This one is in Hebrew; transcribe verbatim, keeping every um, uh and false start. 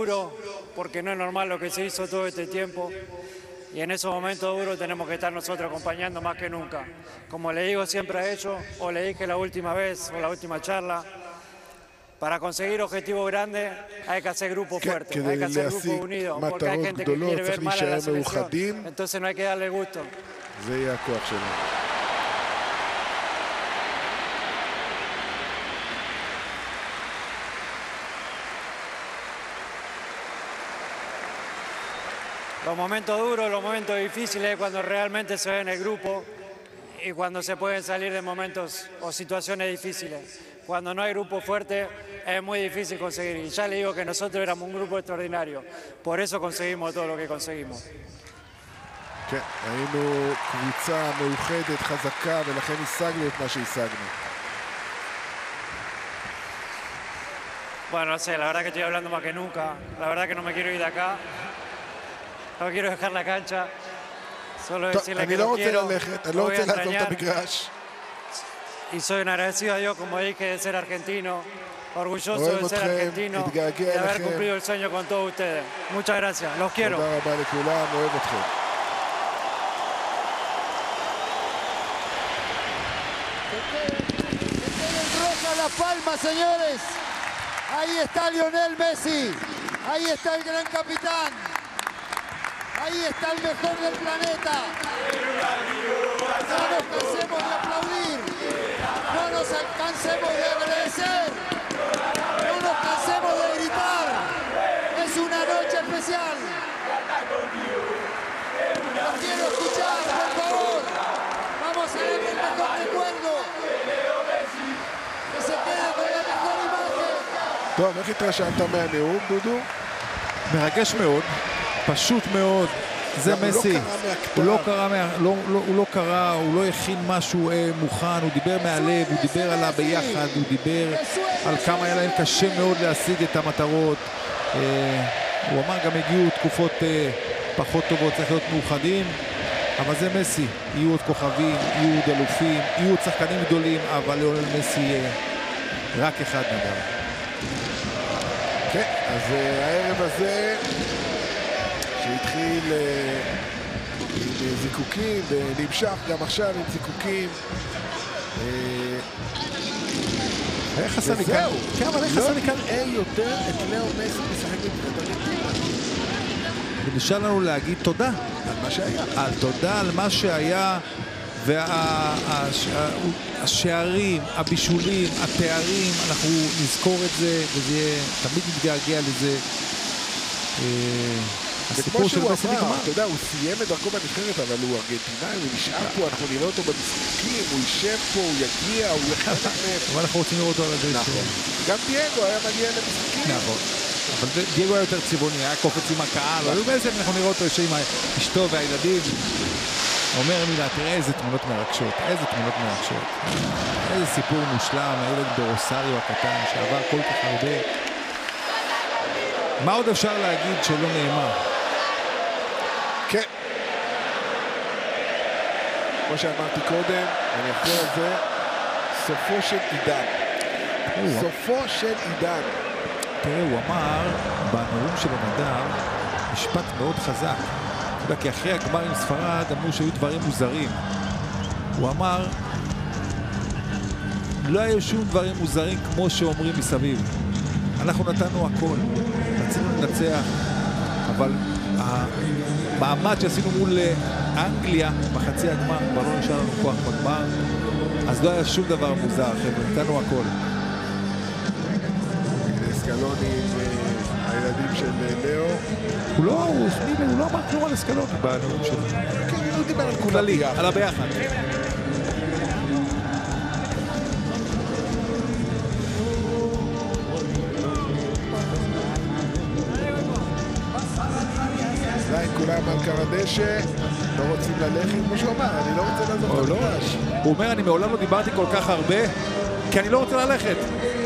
duro, porque no es normal lo que se hizo todo este tiempo. Y en esos momentos duros tenemos que estar nosotros acompañando más que nunca. Como le digo siempre a ellos, o le dije la última vez, o la última charla, para conseguir objetivos grandes hay que hacer grupos fuertes, hay que hacer grupos unidos, porque hay gente que quiere ver mal a la selección, entonces no hay que darle gusto. Los momentos duros, los momentos difíciles, cuando realmente se ve en el grupo y cuando se pueden salir de momentos o situaciones difíciles. Cuando no hay grupo fuerte es muy difícil conseguir. Y ya le digo que nosotros éramos un grupo extraordinario. Por eso conseguimos todo lo que conseguimos. כן, היינו קבוצה מאוחדת, חזקה, ולכן השגנו את מה שהשגנו. Bueno, no sé, la verdad que estoy hablando más que nunca. La verdad que no me quiero ir de acá. No quiero dejar la cancha. Solo decirle que lo quiero. Lo voy a extrañar. Y soy un agradecido a Dios, como dije, de ser argentino. Orgulloso de ser argentino y de haber cumplido el sueño con todos ustedes. Muchas gracias. Los quiero. Las palmas, señores. Ahí está Lionel Messi. Ahí está el gran capitán. Ahí está el mejor del planeta. No nos cansemos de aplaudir. No nos cansemos de agradecer. No nos cansemos de gritar. Es una noche especial. Los quiero escuchar, por favor. Vamos a ver el mejor recuerdo. Que se quede con la mejor imagen. טוב, איך התרשמת מהנאום, דודו? מרגש מאוד, פשוט מאוד. זה מסי. הוא לא קרא, לא, לא, הוא לא קרא, הוא לא הכין משהו אה, מוכן, הוא דיבר מהלב, הוא דיבר על הביחד, הוא דיבר על כמה היה להם קשה מאוד להשיג את המטרות. אה, הוא אמר גם הגיעו תקופות אה, פחות טובות, צריך להיות מאוחדים, אבל זה מסי. יהיו עוד כוכבים, יהיו עוד אלופים, יהיו עוד שחקנים גדולים, אבל ליאונל מסי אה, רק אחד נדבר. כן, אז הערב הזה שהתחיל עם זיקוקים ונמשך גם עכשיו עם זיקוקים, וזהו, לא נראה יותר את לאו מסי משחק בנבחרת ארגנטינה. ונשאר לנו להגיד תודה על מה שהיה, על תודה על מה שהיה, והשערים, הבישולים, התארים, אנחנו נזכור את זה, וזה יהיה, תמיד נתגעגע לזה. וכמו שהוא אמר, אתה יודע, הוא סיים את דרכו בנבחרת, אבל הוא ארגנטינאי, הוא נשאר פה, אנחנו נראה אותו במשחקים, הוא יישב פה, הוא יגיע, הוא יחלק מהם. אבל אנחנו רוצים לראות אותו על הדרך. נכון. גם דייגו היה מגיע למשחקים. נכון. אבל דייגו היה יותר צבעוני, היה קופץ עם הקהל, אבל בעצם אנחנו נראה אותו יושב עם אשתו והילדים. אומר מילה, תראה איזה תמונות מרגשות, איזה תמונות מרגשות. איזה סיפור מושלם, הילד ברוסריו הקטן, שעבר כל כך הרבה. מה עוד אפשר להגיד שלא נאמר? כן. כמו שאמרתי קודם, אני אחזור על זה, סופו של עידן. סופו של עידן. תראה, הוא אמר בנאום של הנדר משפט מאוד חזק. כי אחרי הגמר עם ספרד אמרו שהיו דברים מוזרים. הוא אמר, לא היו שום דברים מוזרים כמו שאומרים מסביב. אנחנו נתנו הכל, רצינו לנצח, אבל המעמד שעשינו מול אנגליה בחצי הגמר, כבר לא נשאר לנו כוח בגמר, אז לא היה שום דבר מוזר, חבר'ה, נתנו הכל. סקלוני והילדים של לאו. הוא לא, הוא לא אמר כלום על סקלוני בנאום שלו. כן, הוא דיבר על כולם ביחד. על הביחד. עדיין כולם על קר הדשא, לא רוצים ללכת, כמו שהוא אמר, אני לא רוצה לעזור במגרש. הוא אומר, אני מעולם לא דיברתי כל כך הרבה, כי אני לא רוצה ללכת.